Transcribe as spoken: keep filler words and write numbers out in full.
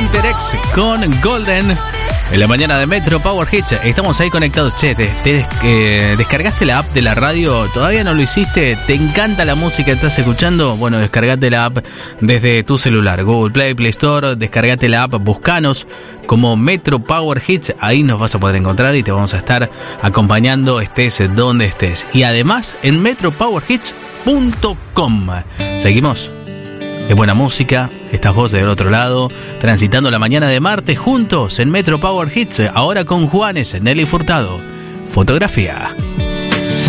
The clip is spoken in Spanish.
Hunter X con Golden. En la mañana de Metro Power Hits, estamos ahí conectados. Che, ¿te, te eh, descargaste la app de la radio? ¿Todavía no lo hiciste? ¿Te encanta la música que estás escuchando? Bueno, descargate la app desde tu celular. Google Play, Play Store, descargate la app, buscanos como Metro Power Hits. Ahí nos vas a poder encontrar y te vamos a estar acompañando estés donde estés. Y además en metro power hits punto com. Seguimos. Es buena música, estás vos del otro lado, transitando la mañana de martes juntos en Metro Power Hits, ahora con Juanes, Nelly Furtado. Fotografía.